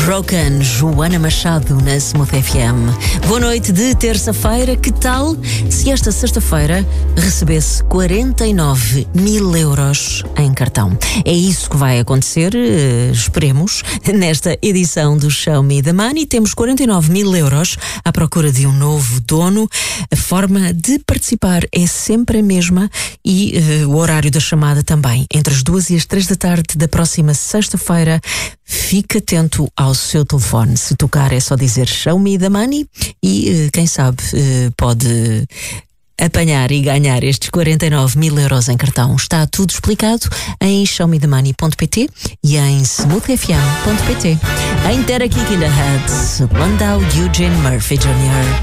Broken, Joana Machado na Smooth FM. Boa noite de terça-feira. Que tal se esta sexta-feira recebesse 49 mil euros em cartão? É isso que vai acontecer, esperemos, nesta edição do Show Me the Money. Temos 49 mil euros à procura de um novo dono. A forma de participar é sempre a mesma e o horário da chamada também. Entre as 2 e as 3 da tarde da próxima sexta-feira. Fique atento ao seu telefone. Se tocar é só dizer Show Me the Money e quem sabe pode apanhar e ganhar estes 49 mil euros em cartão. Está tudo explicado em showmethemoney.pt e em smoothfm.pt. Enter a Kick in the Head, Landau Eugene Murphy Jr.